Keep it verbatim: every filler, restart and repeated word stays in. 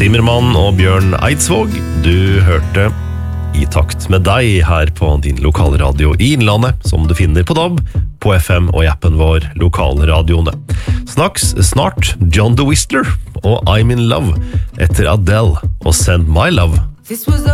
Zimmermann og Bjørn Eidsvåg. Du hørte I takt med deg her på din lokalradio I Innlandet, som du finner på D A B, på F M og I appen vår Lokalradioene. Snaks snart John the Whistler og I'm in Love etter Adele og Send My Love.